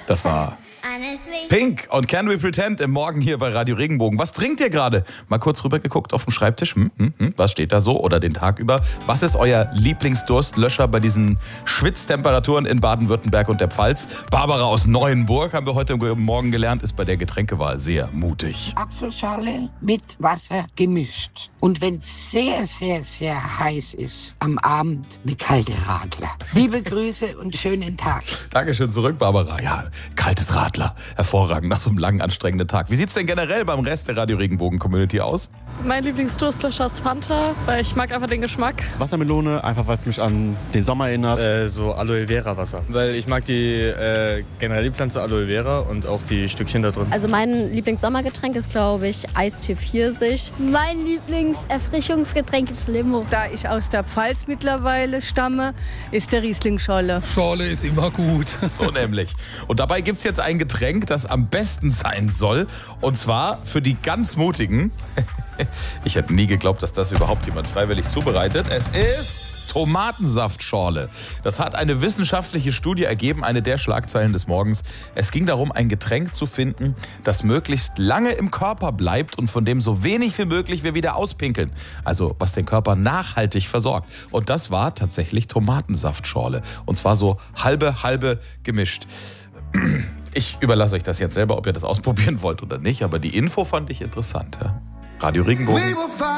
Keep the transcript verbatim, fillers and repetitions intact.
Das war Pink und Can We Pretend im Morgen hier bei Radio Regenbogen. Was trinkt ihr gerade? Mal kurz rübergeguckt auf dem Schreibtisch. Hm, hm, hm. Was steht da so? Oder den Tag über? Was ist euer Lieblingsdurstlöscher bei diesen Schwitztemperaturen in Baden-Württemberg und der Pfalz? Barbara aus Neuenburg, haben wir heute Morgen gelernt, ist bei der Getränkewahl sehr mutig. Apfelschorle mit Wasser gemischt. Und wenn es sehr, sehr, sehr heiß ist, am Abend eine kalte Radler. Liebe Grüße und schönen Tag. Dankeschön zurück, Barbara. Ja, kaltes Radler. Hervorragend nach so einem langen, anstrengenden Tag. Wie sieht's denn generell beim Rest der Radio Regenbogen Community aus? Mein Lieblingsdurstlöscher ist Fanta, weil ich mag einfach den Geschmack. Wassermelone, einfach weil es mich an den Sommer erinnert. Äh, so Aloe Vera Wasser, weil ich mag die äh, generell die Pflanze Aloe Vera und auch die Stückchen da drin. Also mein Lieblingssommergetränk ist, glaube ich, Eistee Pfirsich. Mein Lieblingserfrischungsgetränk ist Limo. Da ich aus der Pfalz mittlerweile stamme, ist der Riesling Scholle. Schorle ist immer gut. So nämlich. Und dabei gibt's jetzt ein Getränk, das am besten sein soll. Und zwar für die ganz Mutigen. Ich hätte nie geglaubt, dass das überhaupt jemand freiwillig zubereitet. Es ist Tomatensaftschorle. Das hat eine wissenschaftliche Studie ergeben, eine der Schlagzeilen des Morgens. Es ging darum, ein Getränk zu finden, das möglichst lange im Körper bleibt und von dem so wenig wie möglich wir wieder auspinkeln. Also was den Körper nachhaltig versorgt. Und das war tatsächlich Tomatensaftschorle. Und zwar so halbe, halbe gemischt. Ich überlasse euch das jetzt selber, ob ihr das ausprobieren wollt oder nicht. Aber die Info fand ich interessant. Ja? Radio Regenbogen.